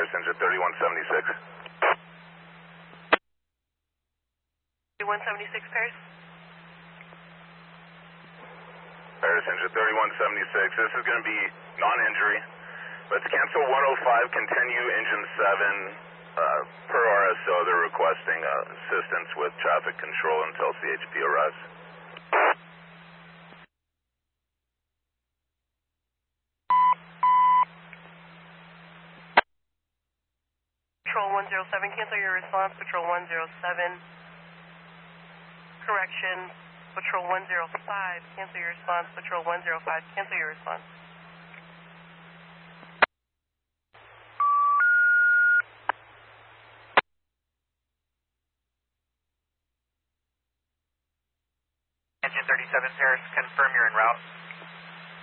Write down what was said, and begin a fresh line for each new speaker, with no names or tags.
Paris engine 3176.
3176 Paris.
Paris engine 3176. This is going to be non-injury. Let's cancel 105, continue engine 7. Per RSO, they're requesting assistance with traffic control until CHP arrives.
Patrol 107, cancel your response. Patrol 107. Correction. Patrol 105, cancel your response. Patrol 105, cancel your response.
Engine 37 Paris, confirm you're en route.